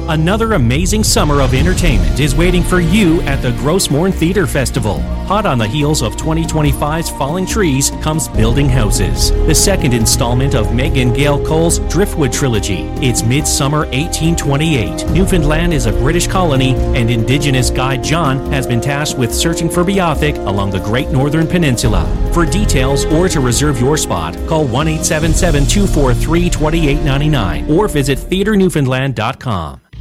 Another amazing summer of entertainment is waiting for you at the Grossmorn Theatre Festival. Hot on the heels of 2025's Falling Trees comes Building Houses, the second installment of Meg and Gail Cole's Driftwood trilogy. It's Midsummer 1828. Newfoundland is a British colony, and Indigenous guide John has been tasked with searching for Beothuk along the Great Northern Peninsula. For details or to reserve your spot, call 1-877-243-2899 or visit theatrenewfoundland.com.